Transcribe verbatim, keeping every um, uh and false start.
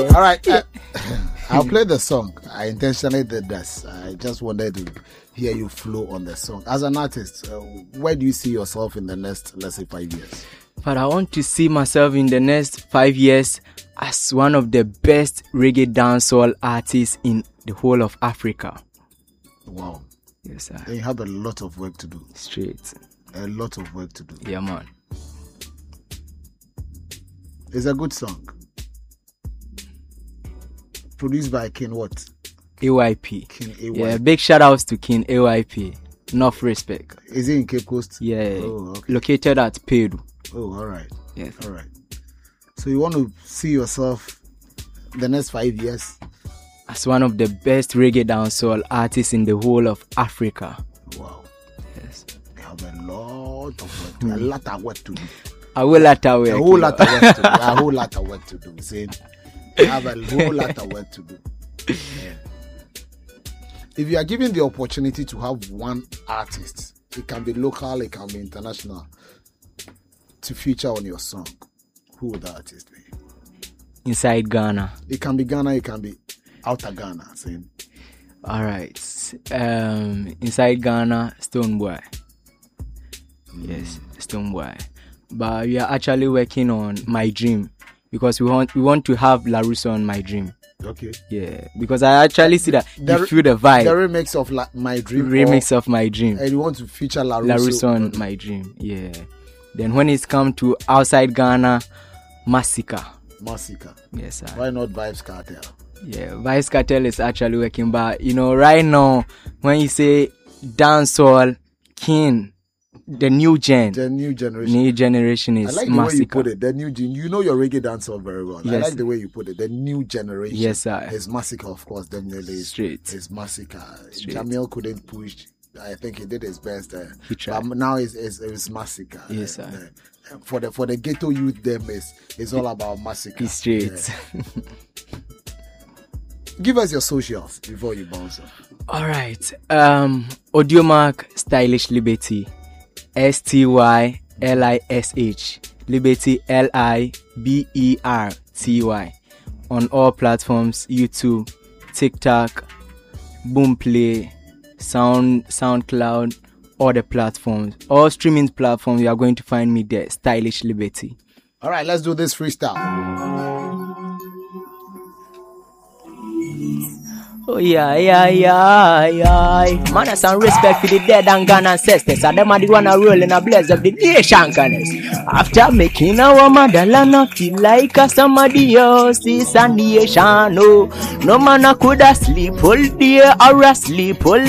All right. Uh, I'll play the song. I intentionally did this. I just wanted to hear you flow on the song. As an artist, uh, where do you see yourself in the next, let's say, five years? But I want to see myself in the next five years as one of the best reggae dancehall artists in the whole of Africa. Wow. Yes, sir. Then you have a lot of work to do. Straight. A lot of work to do. Yeah, man. It's a good song. Produced by King what? A Y P. King A Y P. Yeah, big shout outs to King A Y P. Enough respect. Is it in Cape Coast? Yeah. Oh, okay. Located at Peru. Oh, all right. Yes. All right. So you want to see yourself the next five years as one of the best reggae dancehall artists in the whole of Africa. Wow. Yes. They have a lot of work to do. A lot of work to do. A whole lot of work. A whole lot of work to do. A whole lot of work to do. See? They have a whole lot of work to do. Yeah. If you are given the opportunity to have one artist, it can be local, it can be international, to feature on your song, who would the artist be? Inside Ghana. It can be Ghana, it can be outer Ghana. Same. All right. Um, inside Ghana, Stonebwoy. Mm. Yes, Stonebwoy. But we are actually working on My Dream because we want we want to have LaRusso on My Dream. Okay. Yeah, because I actually see that the, you feel the vibe. The remix of La- My Dream. Remix of My Dream. And you want to feature LaRusso, LaRusso on My Dream. Yeah. Then when it's come to outside Ghana, Massacre. Massacre. Yes, sir. Why not Vybz Kartel? Yeah, Vybz Kartel is actually working, but you know, right now, when you say dancehall, King, the new gen, the new generation, new generation is I like the Massacre. way you put it. The new gen, you know your reggae dancehall very well. Yes. I like the way you put it. The new generation. Yes, sir. Is Massacre, of course. Definitely. Straight. Is Massacre. Straight. Jamil couldn't push. I think he did his best there. He tried. But now it's, it's, it's Massacre. Yes, uh, sir. Uh, for the for the ghetto youth, them is it's all about Massacre. It's straight. Yeah. Give us your socials before you bounce off. All right. Um, Audiomack Stylish Liberty. S T Y L I S H. Liberty L I B E R T Y. On all platforms, YouTube, TikTok, Boomplay, Sound, SoundCloud, all the platforms. All streaming platforms, you are going to find me there. Stylish Liberty. All right, let's do this freestyle. Oh yeah, yeah, yeah, yeah. Man, has some respect for the dead and gone ancestors. And them are the one who roll in a blaze of the nation, connect. After making our motherland not feel like a somebody else is a nation. No, no man could sleep all day or sleep all